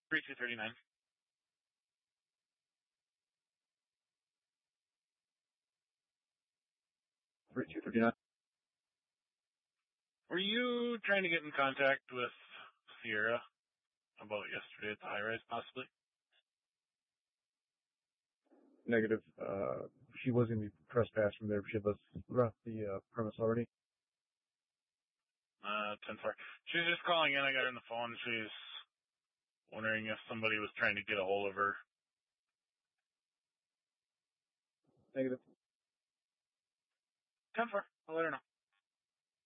3239. Were you trying to get in contact with Sierra about yesterday at the high rise, possibly? Negative. She was going to be trespassed from there. She had left the premise already. 10-4. She's just calling in. I got her on the phone. She's wondering if somebody was trying to get a hold of her. Negative. 10-4. I'll let her know.